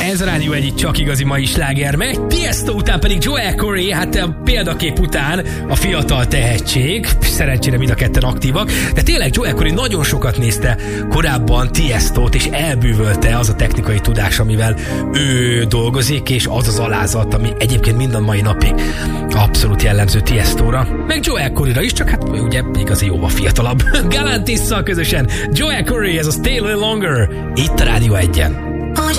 Ez a Rádió Egy csak igazi mai sláger, megy. Tiesto után pedig Joel Corey, hát a példakép után a fiatal tehetség, szerencsére mind a ketten aktívak, de tényleg Joel Corey nagyon sokat nézte korábban Tiestót, és elbűvölte az a technikai tudás, amivel ő dolgozik, és az az alázat, ami egyébként mind a mai napig abszolút jellemző Tiestóra, meg Joel Coreyra is, csak hát ugye igazi jóval fiatalabb. Galantisszal közösen Joel Corey, ez a Stay a Little Longer, itt a Rádió Egyen.